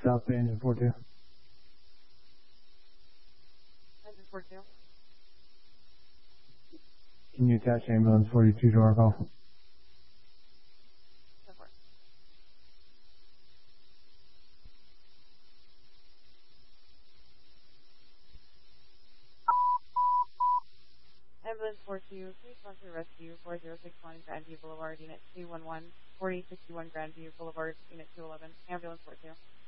South Bay, engine 42. Engine 42. Can you attach ambulance 42 to our call? Go for it. Ambulance 42, please come to rescue 4061 Grandview Boulevard, Unit 211, 4061 Grandview Boulevard, Unit 211, Ambulance 42.